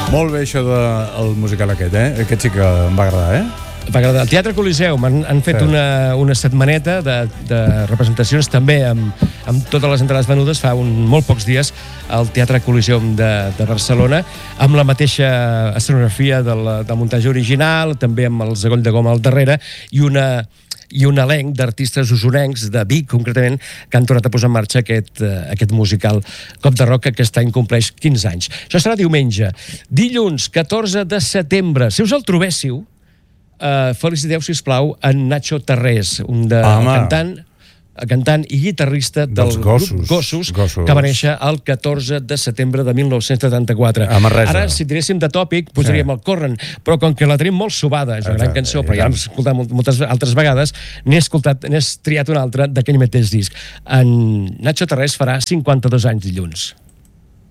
Molt bé això del musical aquest, Aquest sí que em va agradar, Va agradar. El Teatre Coliseum han fet una setmaneta de representacions també amb totes les entrades venudes fa molt pocs dies al Teatre Coliseum de Barcelona, amb la mateixa escenografia del muntatge original, també amb el Zagoll de Goma al darrere i un elenc d'artistes usonencs, de Vic concretament, que han tornat a posar en marxa aquest musical Cop de Roc, que aquest any compleix 15 anys. Això serà diumenge. Dilluns, 14 de setembre. Si us el trobéssiu, feliciteu, sisplau, en Nacho Tarrés, un cantant i guitarrista del grup Gossos, que va néixer el 14 de setembre de 1974. Ara, si tiréssim de tòpic, posaríem el Corren, però com que la tenim molt sobada, és una gran cançó, però ja l'hem escoltat moltes altres vegades, n'he triat una altra d'aquell mateix disc. En Nacho Tarrés farà 52 anys dilluns.